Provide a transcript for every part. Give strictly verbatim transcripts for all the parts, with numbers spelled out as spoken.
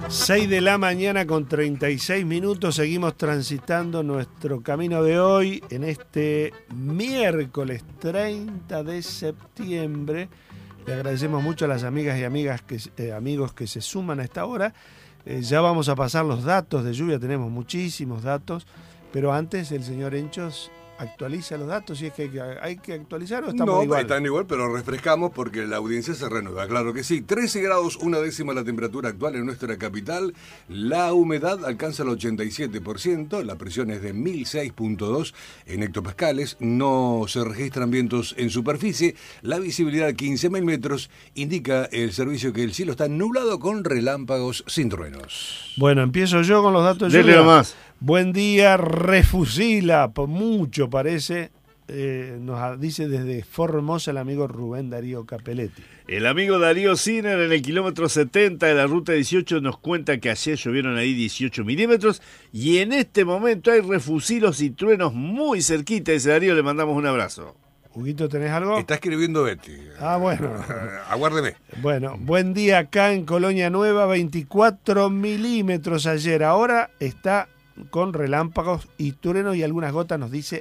seis de la mañana con treinta y seis minutos, seguimos transitando nuestro camino de hoy en este miércoles treinta de septiembre. Le agradecemos mucho a las amigas y amigas que, eh, amigos que se suman a esta hora. Eh, ya vamos a pasar los datos de lluvia, tenemos muchísimos datos, pero antes el señor Enchos actualiza los datos, si es que hay que, hay que actualizar o estamos no, igual. No, están igual, pero refrescamos porque la audiencia se renueva, claro que sí. trece grados, una décima la temperatura actual en nuestra capital. La humedad alcanza el ochenta y siete por ciento, la presión es de mil seis punto dos en hectopascales, no se registran vientos en superficie, la visibilidad quince mil metros, indica el servicio que el cielo está nublado con relámpagos sin truenos. Bueno, empiezo yo con los datos de lluvia. Más. Buen día, refusila, por mucho parece, eh, nos dice desde Formosa el amigo Rubén Darío Capelletti. El amigo Darío Sinner en el kilómetro setenta de la ruta dieciocho nos cuenta que ayer llovieron ahí dieciocho milímetros y en este momento hay refusilos y truenos muy cerquita. Ese Darío, le mandamos un abrazo. Huguito, ¿tenés algo? Está escribiendo Betty. Ah, bueno. Aguárdeme. Bueno, buen día acá en Colonia Nueva, veinticuatro milímetros ayer. Ahora está con relámpagos y truenos y algunas gotas, nos dice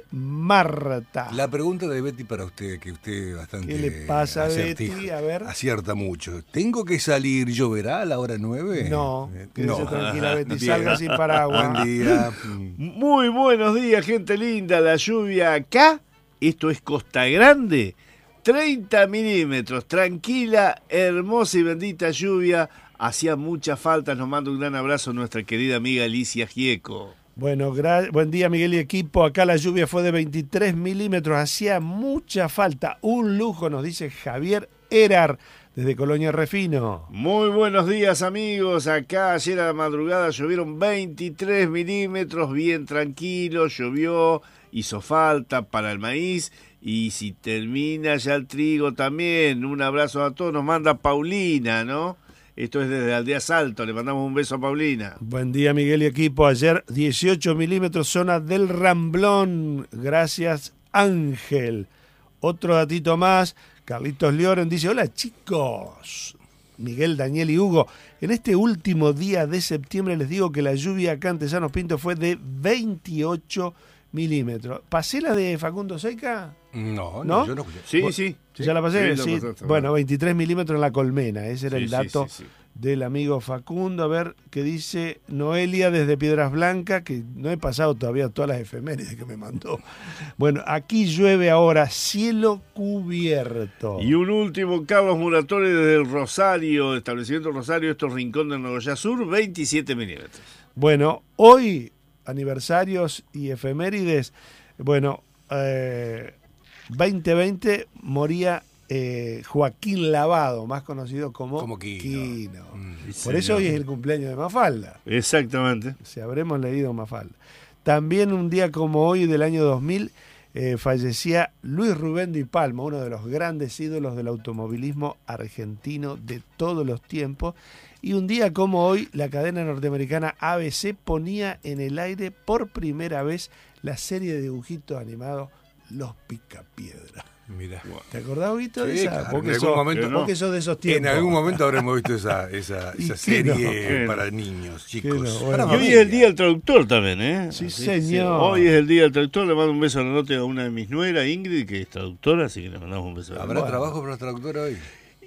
Marta. La pregunta de Betty para usted, que usted bastante ¿Qué le pasa a acertija, Betty? A ver. Acierta mucho. ¿Tengo que salir? ¿Lloverá a la hora nueve? No, quédese no. tranquila, Betty, salga sin paraguas. Buen día. Muy buenos días, gente linda. La lluvia acá, esto es Costa Grande, treinta milímetros, tranquila, hermosa y bendita lluvia. Hacía mucha falta, nos manda un gran abrazo nuestra querida amiga Alicia Gieco. Bueno, gra- buen día Miguel y equipo, acá la lluvia fue de veintitrés milímetros, hacía mucha falta, un lujo, nos dice Javier Erar, desde Colonia Refino. Muy buenos días amigos, acá ayer a la madrugada llovieron veintitrés milímetros, bien tranquilo, llovió, hizo falta para el maíz y si termina ya el trigo también. Un abrazo a todos, nos manda Paulina, ¿no? Esto es desde Aldea Salto, le mandamos un beso a Paulina. Buen día Miguel y equipo, ayer dieciocho milímetros, zona del Ramblón, gracias Ángel. Otro datito más, Carlitos Leoren dice, hola chicos, Miguel, Daniel y Hugo, en este último día de septiembre les digo que la lluvia acá en Tesanos Pinto fue de veintiocho milímetros. ¿Pasé la de Facundo Seca? No, no, ¿No? yo no escuché. Sí, ¿Vos? sí. ¿Ya la pasé? Sí, Sí. la pasaste, Bueno, veintitrés milímetros en la colmena. Ese era Sí, el sí, dato sí, sí. del amigo Facundo. A ver qué dice Noelia desde Piedras Blancas, que no he pasado todavía todas las efemérides que me mandó. Bueno, aquí llueve ahora, cielo cubierto. Y un último, Carlos Muratore desde el Rosario, establecimiento Rosario, estos Rincón de Nogoyá Sur, veintisiete milímetros. Bueno, hoy, aniversarios y efemérides, bueno, eh, veinte veinte moría eh, Joaquín Lavado, más conocido como, Como Quino. Quino. Mm. Por eso hoy es el cumpleaños de Mafalda. Exactamente. Si habremos leído Mafalda. También un día como hoy del año dos mil eh, fallecía Luis Rubén Di Palma, uno de los grandes ídolos del automovilismo argentino de todos los tiempos. Y un día como hoy la cadena norteamericana A B C ponía en el aire por primera vez la serie de dibujitos animados Los Picapiedra. Mira. ¿Te acordás, Vito, de Sí, esa? claro, Vos en que algún sos- momento- vos que sos de esos tiempos. En algún momento habremos visto esa, esa, ¿Y esa qué serie no? ¿Qué no? para niños, ¿Qué chicos. no? Bueno. Para Y hoy es familia. el día del traductor también, ¿eh? Sí, Así señor. Hoy es el día del traductor, le mando un beso a la nota a una de mis nueras, Ingrid, que es traductora, así que le mandamos un beso. ¿Habrá Bueno. trabajo para los traductores hoy?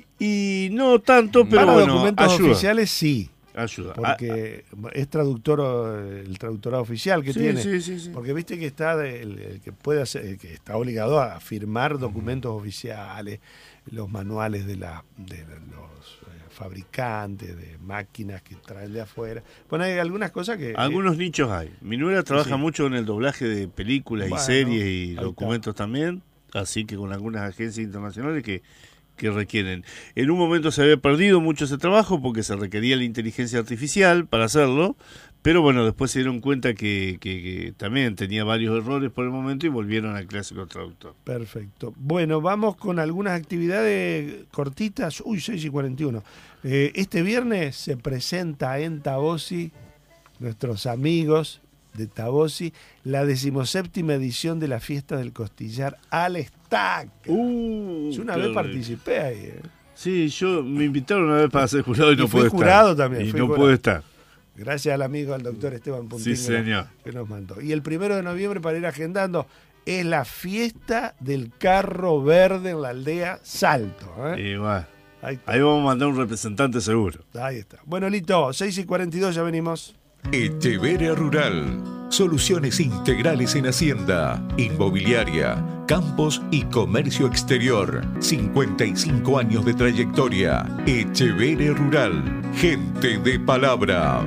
Y no tanto, pero Para bueno, documentos ayuda. oficiales sí, Ayuda. porque es traductor, el traductorado oficial que Sí, tiene. sí, sí, sí. Porque viste que está el, el que puede hacer, el que está obligado a firmar documentos oficiales, los manuales de, la, de los eh, fabricantes de máquinas que traen de afuera. Bueno, hay algunas cosas que... Algunos nichos hay. Mi nuera trabaja Sí. mucho en el doblaje de películas Bueno, y series y ahí documentos también, así que con algunas agencias internacionales que, que requieren. En un momento se había perdido mucho ese trabajo porque se requería la inteligencia artificial para hacerlo, pero bueno, después se dieron cuenta que, que, que también tenía varios errores por el momento y volvieron al clásico traductor. Perfecto. Bueno, vamos con algunas actividades cortitas. Uy, seis y cuarenta y uno. Eh, este viernes se presenta en Tabosi, nuestros amigos de Tabosi, la decimoséptima edición de la Fiesta del Costillar al Estaca. Uh, Yo una qué vez rico. participé ahí. eh. Sí, yo me invitaron una vez para ser jurado y, Y no fui pude jurado estar. también, Y fui no jurado. pude estar. Gracias al amigo, al doctor Esteban Puntín, sí, señor. que nos mandó. Y el primero de noviembre, para ir agendando, es la fiesta del carro verde en la aldea Salto. ¿eh? Igual. Ahí, Ahí vamos a mandar un representante seguro. Ahí está. Bueno, listo, seis y cuarenta y dos, ya venimos. Echeverria Rural. Soluciones integrales en hacienda, inmobiliaria, campos y comercio exterior. cincuenta y cinco años de trayectoria. Echeverria Rural. Gente de palabra.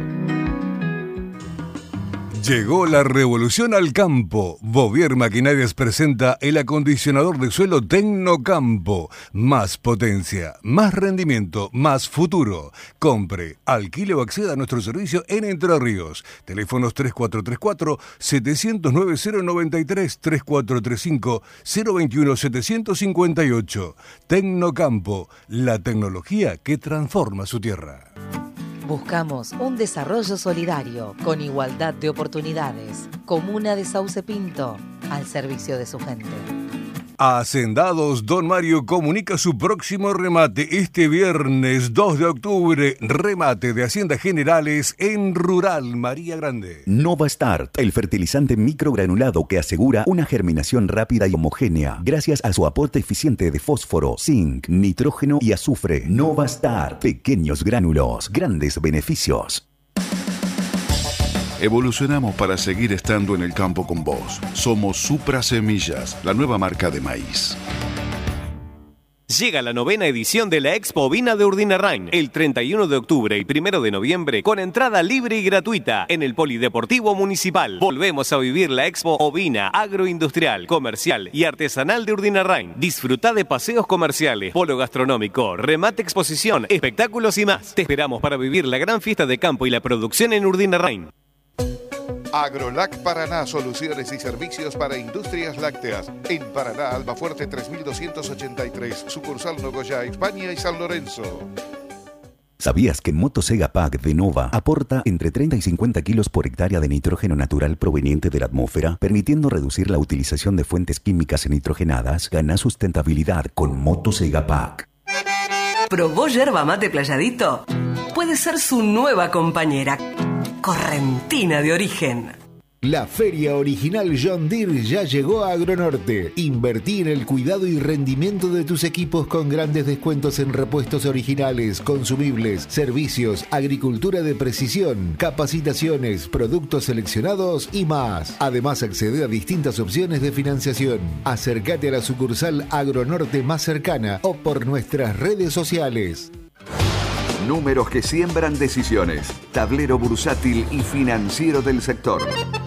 Llegó la revolución al campo. Bovier Maquinarias presenta el acondicionador de suelo Tecnocampo. Más potencia, más rendimiento, más futuro. Compre, alquile o acceda a nuestro servicio en Entre Ríos. Teléfonos tres cuatro tres cuatro, siete cero nueve, cero nueve tres, tres cuatro tres cinco, cero dos uno, siete cinco ocho. Tecnocampo, la tecnología que transforma su tierra. Buscamos un desarrollo solidario, con igualdad de oportunidades. Comuna de Sauce Pinto, al servicio de su gente. Hacendados Don Mario comunica su próximo remate este viernes dos de octubre. Remate de Haciendas Generales en Rural María Grande. Novastart, el fertilizante microgranulado que asegura una germinación rápida y homogénea gracias a su aporte eficiente de fósforo, zinc, nitrógeno y azufre. Novastart, pequeños gránulos, grandes beneficios. Evolucionamos para seguir estando en el campo con vos. Somos Supra Semillas, la nueva marca de maíz. Llega la novena edición de la Expo Ovina de Urdinarrain, el treinta y uno de octubre y primero de noviembre, con entrada libre y gratuita en el Polideportivo Municipal. Volvemos a vivir la Expo Ovina, agroindustrial, comercial y artesanal de Urdinarrain. Disfruta de paseos comerciales, polo gastronómico, remate exposición, espectáculos y más. Te esperamos para vivir la gran fiesta de campo y la producción en Urdinarrain. Agrolac Paraná, soluciones y servicios para industrias lácteas. En Paraná, Almafuerte tres mil doscientos ochenta y tres, sucursal Nogoyá, España y San Lorenzo. ¿Sabías que Motosega Pack de Nova aporta entre treinta y cincuenta kilos por hectárea de nitrógeno natural proveniente de la atmósfera, permitiendo reducir la utilización de fuentes químicas nitrogenadas? Gana sustentabilidad con Motosega Pack. ¿Probó yerba mate Playadito? Puede ser su nueva compañera. Correntina de origen. La Feria Original John Deere ya llegó a Agronorte. Invertí en el cuidado y rendimiento de tus equipos con grandes descuentos en repuestos originales, consumibles, servicios, agricultura de precisión, capacitaciones, productos seleccionados y más. Además, accede a distintas opciones de financiación. Acércate a la sucursal Agronorte más cercana o por nuestras redes sociales. Números que siembran decisiones. Tablero bursátil y financiero del sector.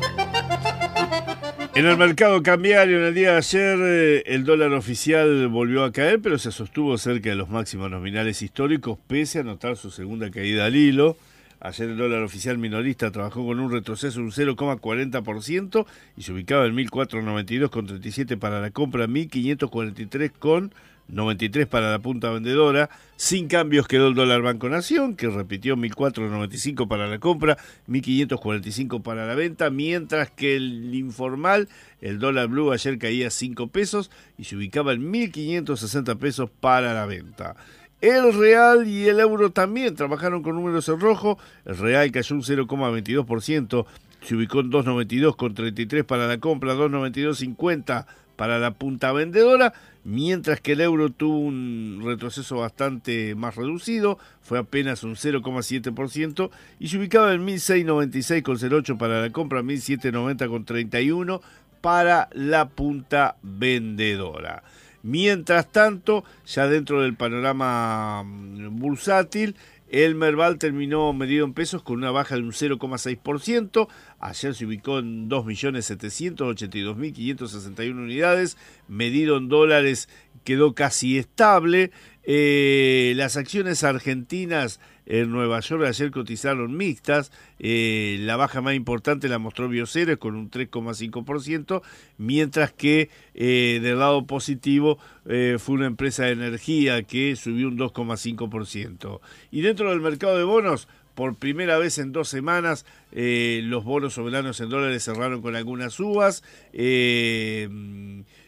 En el mercado cambiario, en el día de ayer, eh, el dólar oficial volvió a caer, pero se sostuvo cerca de los máximos nominales históricos, pese a notar su segunda caída al hilo. Ayer el dólar oficial minorista trabajó con un retroceso de un cero coma cuarenta por ciento y se ubicaba en mil cuatrocientos noventa y dos con treinta y siete para la compra, mil quinientos cuarenta y tres con noventa y tres para la punta vendedora. Sin cambios quedó el dólar Banco Nación, que repitió mil cuatrocientos noventa y cinco para la compra, mil quinientos cuarenta y cinco para la venta, mientras que el informal, el dólar blue, ayer caía cinco pesos y se ubicaba en mil quinientos sesenta pesos para la venta. El real y el euro también trabajaron con números en rojo. El real cayó un cero coma veintidós por ciento, se ubicó en dos noventa y dos con treinta y tres para la compra, dos noventa y dos cincuenta para la punta vendedora, mientras que el euro tuvo un retroceso bastante más reducido, fue apenas un cero coma siete por ciento y se ubicaba en mil seiscientos noventa y seis con cero ocho para la compra, mil setecientos noventa con treinta y uno para la punta vendedora. Mientras tanto, ya dentro del panorama bursátil, el Merval terminó medido en pesos con una baja de un cero coma seis por ciento. Ayer se ubicó en dos millones setecientos ochenta y dos mil quinientos sesenta y una unidades. Medido en dólares quedó casi estable. Eh, las acciones argentinas en Nueva York ayer cotizaron mixtas. Eh, la baja más importante la mostró Bioceres con un tres coma cinco por ciento, mientras que eh, del lado positivo eh, fue una empresa de energía que subió un dos coma cinco por ciento. Y dentro del mercado de bonos, por primera vez en dos semanas, eh, los bonos soberanos en dólares cerraron con algunas subas. Eh,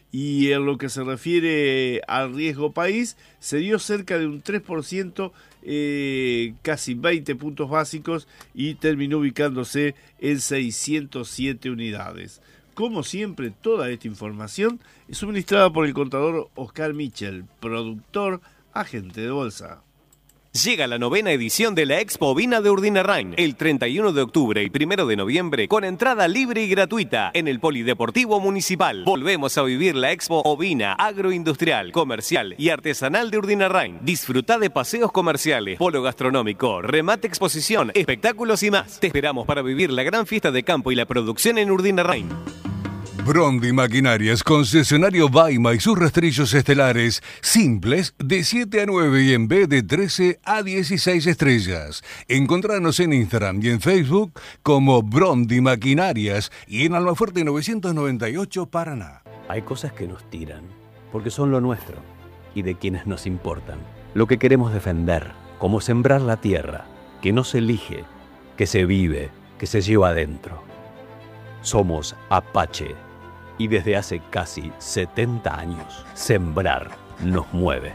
y en lo que se refiere al riesgo país, se dio cerca de un tres por ciento, eh, casi veinte puntos básicos, y terminó ubicándose en seiscientas siete unidades. Como siempre, toda esta información es suministrada por el contador Oscar Michel, productor, agente de bolsa. Llega la novena edición de la Expo Ovina de Urdinarrain, el treinta y uno de octubre y primero de noviembre, con entrada libre y gratuita en el Polideportivo Municipal. Volvemos a vivir la Expo Ovina, agroindustrial, comercial y artesanal de Urdinarrain. Disfruta de paseos comerciales, polo gastronómico, remate exposición, espectáculos y más. Te esperamos para vivir la gran fiesta de campo y la producción en Urdinarrain. Brondi Maquinarias, concesionario Baima y sus rastrillos estelares, simples de siete a nueve y en B de trece a dieciséis estrellas. Encontranos en Instagram y en Facebook como Brondi Maquinarias y en Almafuerte novecientos noventa y ocho, Paraná. Hay cosas que nos tiran, porque son lo nuestro y de quienes nos importan. Lo que queremos defender, como sembrar la tierra, que no se elige, que se vive, que se lleva adentro. Somos Apache. Y desde hace casi setenta años, sembrar nos mueve.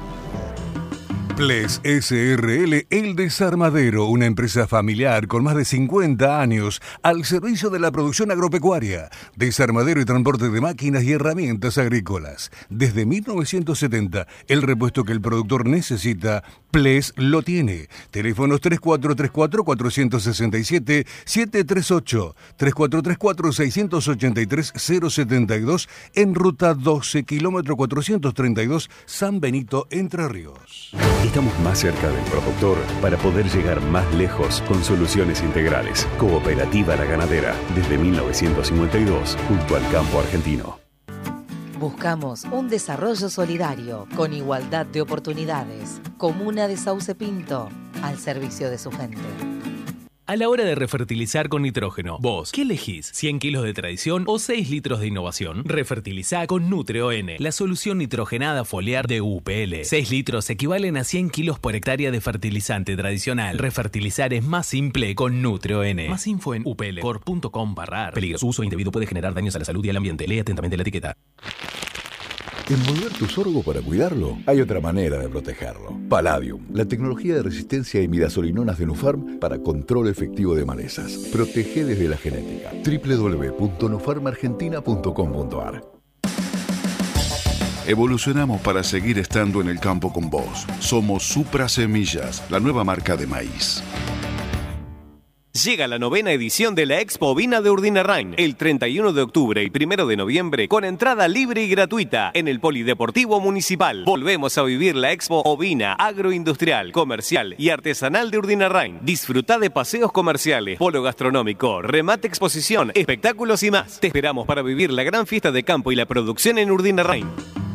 Ples S R L El Desarmadero, una empresa familiar con más de cincuenta años al servicio de la producción agropecuaria, desarmadero y transporte de máquinas y herramientas agrícolas. Desde mil novecientos setenta, el repuesto que el productor necesita, Ples lo tiene. Teléfonos tres cuatro tres cuatro, cuatro seis siete, siete tres ocho, tres cuatro tres cuatro, seis ocho tres, cero siete dos, en ruta doce, kilómetro cuatrocientos treinta y dos, San Benito, Entre Ríos. Estamos más cerca del productor para poder llegar más lejos con soluciones integrales. Cooperativa La Ganadera, desde mil novecientos cincuenta y dos, junto al campo argentino. Buscamos un desarrollo solidario, con igualdad de oportunidades. Comuna de Sauce Pinto, al servicio de su gente. A la hora de refertilizar con nitrógeno, vos, ¿qué elegís? ¿cien kilos de tradición o seis litros de innovación? Refertilizá con NutrioN, la solución nitrogenada foliar de U P L. seis litros equivalen a cien kilos por hectárea de fertilizante tradicional. Refertilizar es más simple con NutrioN. Más info en u p l corp punto com barra ar. Peligro, su uso indebido puede generar daños a la salud y al ambiente. Lee atentamente la etiqueta. Envolver tu sorgo para cuidarlo, hay otra manera de protegerlo. Palladium, la tecnología de resistencia a imidazolinonas de Nufarm para control efectivo de malezas. Protege desde la genética. doble u doble u doble u punto nufarm argentina punto com punto a r. Evolucionamos para seguir estando en el campo con vos. Somos Supra Semillas, la nueva marca de maíz. Llega la novena edición de la Expo Ovina de Urdinarrain, el treinta y uno de octubre y primero de noviembre, con entrada libre y gratuita en el Polideportivo Municipal. Volvemos a vivir la Expo Ovina, agroindustrial, comercial y artesanal de Urdinarrain. Disfruta de paseos comerciales, polo gastronómico, remate exposición, espectáculos y más. Te esperamos para vivir la gran fiesta de campo y la producción en Urdinarrain.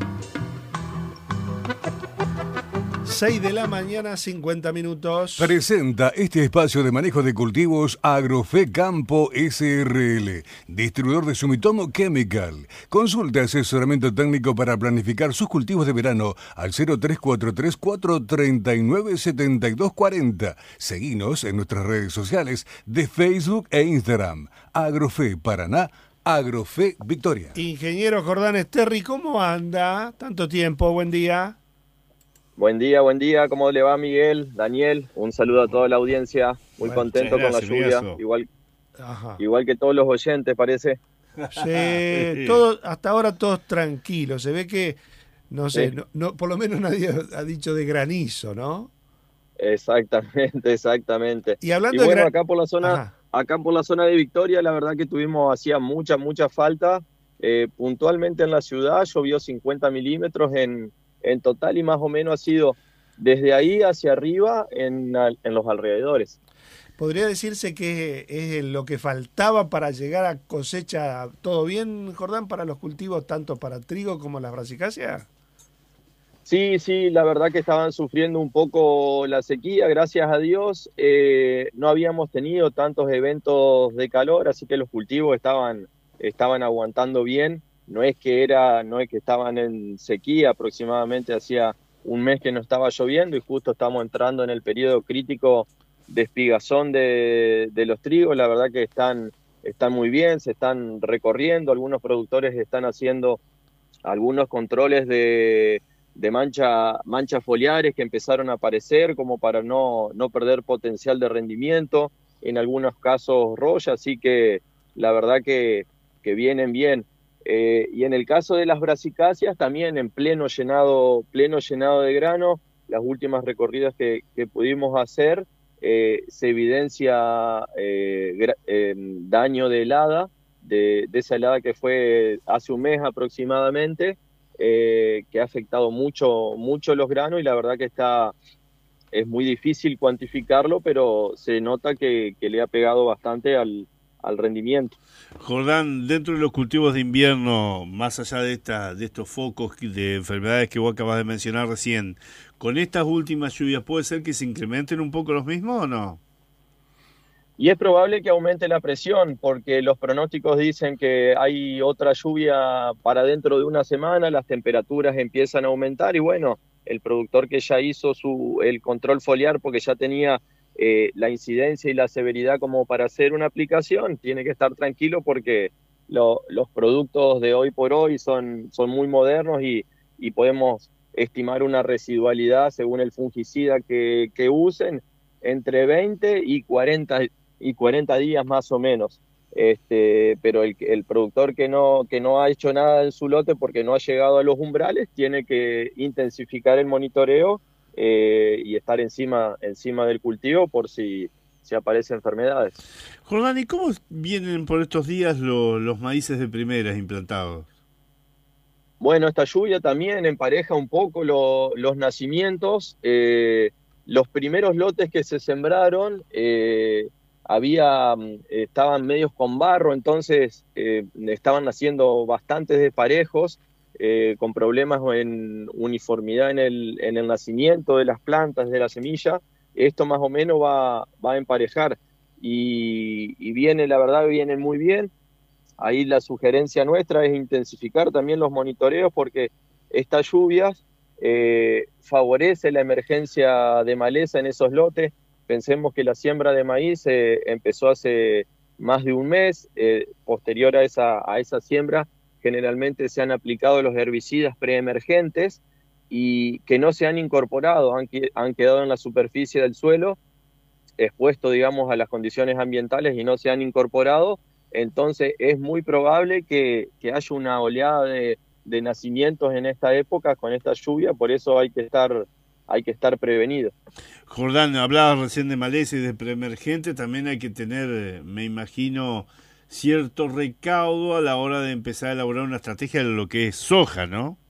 seis de la mañana, cincuenta minutos. Presenta este espacio de manejo de cultivos Agrofe Campo S R L, distribuidor de Sumitomo Chemical. Consulte asesoramiento técnico para planificar sus cultivos de verano al cero tres cuatro tres, cuatro tres nueve, siete dos cuatro cero. Seguinos en nuestras redes sociales de Facebook e Instagram. Agrofe Paraná, Agrofe Victoria. Ingeniero Jordán Esterri, ¿cómo anda? Tanto tiempo, buen día. Buen día, buen día. ¿Cómo le va, Miguel, Daniel? Un saludo a toda la audiencia. Muy bueno, contento con la lluvia. Igual, igual que todos los oyentes, parece. Sí, todo, hasta ahora todos tranquilos. Se ve que, no sé, sí. no, no, por lo menos nadie ha dicho de granizo, ¿no? Exactamente, exactamente. Y hablando y bueno, de gran... acá por la zona, Ajá. acá por la zona de Victoria, la verdad que tuvimos, hacía mucha, mucha falta. Eh, puntualmente en la ciudad llovió cincuenta milímetros en en total y más o menos ha sido desde ahí hacia arriba en, en los alrededores. ¿Podría decirse que es lo que faltaba para llegar a cosecha? ¿Todo bien, Jordán, para los cultivos, tanto para trigo como las brasicáceas? Sí, sí, la verdad que estaban sufriendo un poco la sequía, gracias a Dios. Eh, no habíamos tenido tantos eventos de calor, así que los cultivos estaban, estaban aguantando bien. No es que era, no es que estaban en sequía, aproximadamente hacía un mes que no estaba lloviendo y justo estamos entrando en el periodo crítico de espigazón de, de los trigos. La verdad que están, están muy bien, se están recorriendo, algunos productores están haciendo algunos controles de, de mancha, manchas foliares que empezaron a aparecer como para no, no perder potencial de rendimiento, en algunos casos roya, así que la verdad que, que vienen bien. Eh, y en el caso de las brasicáceas también en pleno llenado, pleno llenado de grano, las últimas recorridas que, que pudimos hacer, eh, se evidencia eh, gra, eh, daño de helada, de, de esa helada que fue hace un mes aproximadamente, eh, que ha afectado mucho, mucho los granos, y la verdad que está, es muy difícil cuantificarlo, pero se nota que, que le ha pegado bastante al, al rendimiento. Jordán, dentro de los cultivos de invierno, más allá de esta, de estos focos de enfermedades que vos acabas de mencionar recién, ¿con estas últimas lluvias puede ser que se incrementen un poco los mismos o no? Y es probable que aumente la presión, porque los pronósticos dicen que hay otra lluvia para dentro de una semana, las temperaturas empiezan a aumentar, y bueno, el productor que ya hizo su, el control foliar porque ya tenía Eh, la incidencia y la severidad como para hacer una aplicación, tiene que estar tranquilo porque lo, los productos de hoy por hoy son, son muy modernos y, y podemos estimar una residualidad según el fungicida que, que usen entre veinte y cuarenta, y cuarenta días más o menos. Este, pero el, el productor que no, que no ha hecho nada en su lote porque no ha llegado a los umbrales tiene que intensificar el monitoreo Eh, y estar encima, encima del cultivo por si, si aparecen enfermedades. Jordán, ¿y cómo vienen por estos días lo, los maíces de primeras implantados? Bueno, esta lluvia también empareja un poco lo, los nacimientos. Eh, los primeros lotes que se sembraron eh, había, estaban medios con barro, entonces eh, estaban naciendo bastantes desparejos. Eh, con problemas en uniformidad en el, en el nacimiento de las plantas, de la semilla. Esto más o menos va, va a emparejar y, y viene, la verdad, viene muy bien. Ahí la sugerencia nuestra es intensificar también los monitoreos porque estas lluvias eh, favorece la emergencia de maleza en esos lotes. Pensemos que la siembra de maíz eh, empezó hace más de un mes, eh, posterior a esa, a esa siembra generalmente se han aplicado los herbicidas preemergentes y que no se han incorporado, han, han quedado en la superficie del suelo, expuesto, digamos, a las condiciones ambientales y no se han incorporado. Entonces es muy probable que, que haya una oleada de, de nacimientos en esta época con esta lluvia, por eso hay que estar, hay que estar prevenido. Jordán, hablabas recién de maleza y de preemergente, también hay que tener, me imagino, cierto recaudo a la hora de empezar a elaborar una estrategia de lo que es soja, ¿no?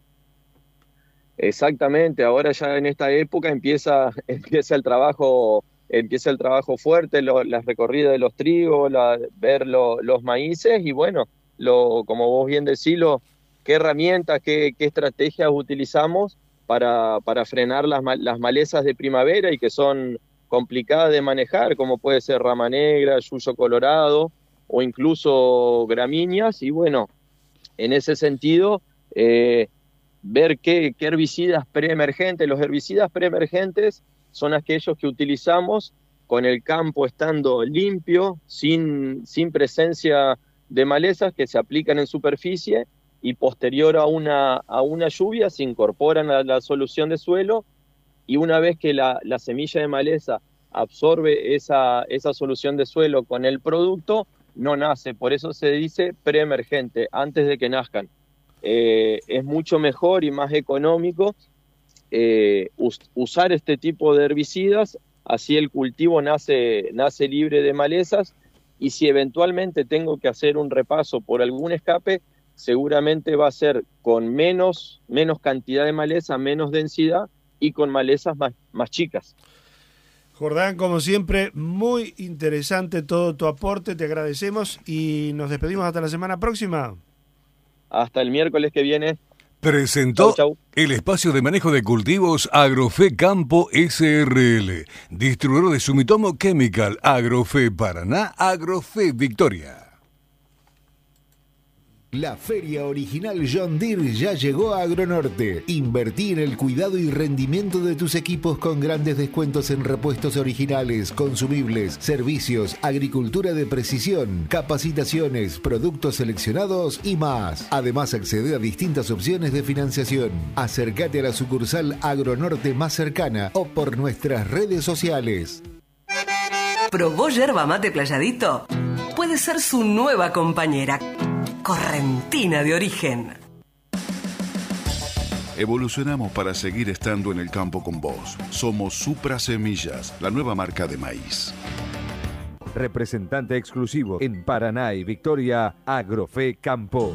Exactamente, ahora ya en esta época empieza, empieza el trabajo, empieza el trabajo fuerte, lo, las recorridas de los trigos, la, ver lo, los maíces y bueno, lo, como vos bien decís, lo, qué herramientas, qué, qué estrategias utilizamos para, para frenar las, las malezas de primavera y que son complicadas de manejar, como puede ser rama negra, yuyo colorado, o incluso gramíneas, y bueno, en ese sentido, eh, ver qué, qué herbicidas preemergentes, los herbicidas preemergentes son aquellos que utilizamos con el campo estando limpio, sin, sin presencia de malezas, que se aplican en superficie, y posterior a una, a una lluvia se incorporan a la solución de suelo, y una vez que la, la semilla de maleza absorbe esa, esa solución de suelo con el producto, no nace, por eso se dice preemergente, antes de que nazcan. Eh, es mucho mejor y más económico eh, us, usar este tipo de herbicidas, así el cultivo nace, nace libre de malezas, y si eventualmente tengo que hacer un repaso por algún escape, seguramente va a ser con menos, menos cantidad de maleza, menos densidad y con malezas más, más chicas. Jordán, como siempre, muy interesante todo tu aporte, te agradecemos y nos despedimos hasta la semana próxima. Hasta el miércoles que viene. Presentó chau, chau. el espacio de manejo de cultivos Agrofe Campo S R L, distribuidor de Sumitomo Chemical, Agrofe Paraná, Agrofe Victoria. La feria original John Deere ya llegó a Agronorte. Invertí en el cuidado y rendimiento de tus equipos con grandes descuentos en repuestos originales, consumibles, servicios, agricultura de precisión, capacitaciones, productos seleccionados y más. Además, accede a distintas opciones de financiación. Acércate a la sucursal Agronorte más cercana o por nuestras redes sociales. ¿Probó yerba mate Playadito? Puede ser su nueva compañera. Correntina de origen. Evolucionamos para seguir estando en el campo con vos. Somos Supra Semillas, la nueva marca de maíz. Representante exclusivo en Paraná y Victoria, Agrofe Campo.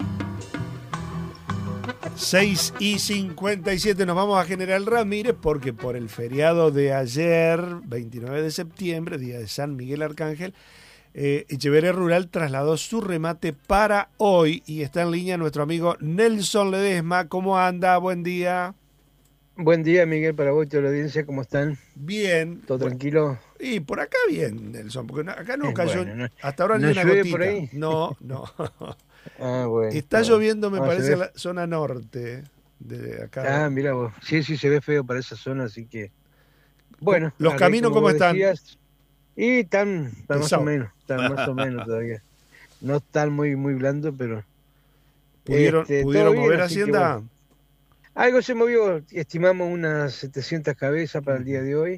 seis y cincuenta y siete nos vamos a General Ramírez porque por el feriado de ayer, veintinueve de septiembre, día de San Miguel Arcángel, Eh, Echeverría Rural trasladó su remate para hoy y está en línea nuestro amigo Nelson Ledesma. ¿Cómo anda? Buen día. Buen día, Miguel, para vos y toda la audiencia. ¿Cómo están? Bien. ¿Todo bueno, tranquilo? Y por acá bien, Nelson, porque acá no es cayó, bueno, no, hasta ahora ¿no ni una llueve gotita. Por ahí? No, no. Ah, bueno. Está bueno. lloviendo, me ah, parece, ve... la zona norte de acá. Ah, mira vos. Sí, sí, se ve feo para esa zona, así que... Bueno. ¿Los caminos cómo están? Decías, y están, están más o menos, están más o menos todavía. No están muy muy blandos, pero... ¿Pudieron, este, ¿pudieron bien, mover Hacienda? Bueno, algo se movió, estimamos unas setecientas cabezas para el día de hoy,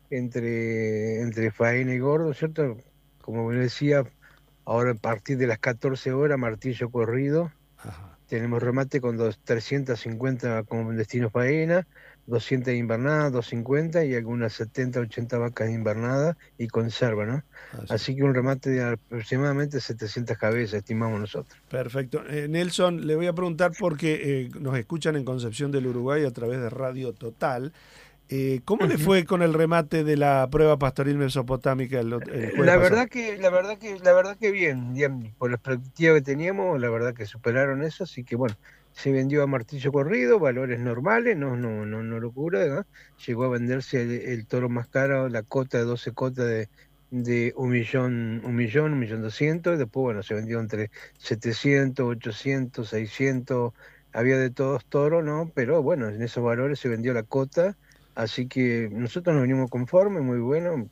entre, entre faena y gordo, ¿cierto? Como me decía, ahora a partir de las catorce horas, martillo corrido. Ajá. Tenemos remate con dos, trescientas cincuenta como destino faena, doscientas invernadas, doscientas cincuenta y algunas setenta, ochenta vacas invernadas y conserva, ¿no? Así. Así que un remate de aproximadamente setecientas cabezas, estimamos nosotros. Perfecto. Eh, Nelson, le voy a preguntar porque eh, nos escuchan en Concepción del Uruguay a través de Radio Total. Eh, ¿Cómo uh-huh. le fue con el remate de la prueba pastoril mesopotámica el, el La verdad que, la verdad que, la verdad que bien, bien, por la expectativa que teníamos, la verdad que superaron eso, así que bueno, se vendió a martillo corrido, valores normales, no, no, no, no locura, ¿no? Llegó a venderse el, el toro más caro, la cota de doce cotas de, de un millón, un millón, un millón doscientos, después bueno, se vendió entre setecientos, ochocientos, seiscientos, había de todos toros, ¿no? Pero bueno, en esos valores se vendió la cota. Así que nosotros nos venimos conformes, muy bueno.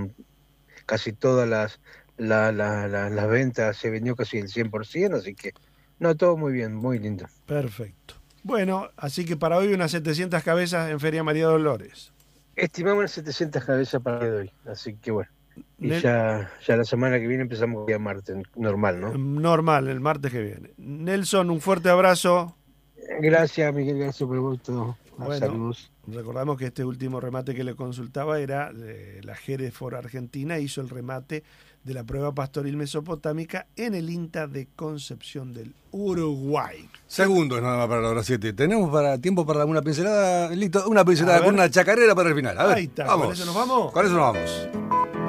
Casi todas las, la, la, la, las ventas se vendió casi el cien por ciento, así que no, todo muy bien, muy lindo. Perfecto. Bueno, así que para hoy unas setecientas cabezas en Feria María Dolores. Estimamos unas setecientas cabezas para hoy, así que bueno. Y Nel... ya, ya la semana que viene empezamos el día martes, normal, ¿no? Normal, el martes que viene. Nelson, un fuerte abrazo. Gracias, Miguel, gracias por vos todo. Bueno, saludos. Recordamos que este último remate que le consultaba era de la Hereford Argentina, hizo el remate de la prueba pastoril mesopotámica en el INTA de Concepción del Uruguay. Segundos nada más para la hora siete. Tenemos para tiempo para una pincelada, listo, una pincelada con una chacarera para el final. A ver, ahí está, vamos. ¿con eso nos vamos? Con eso nos vamos.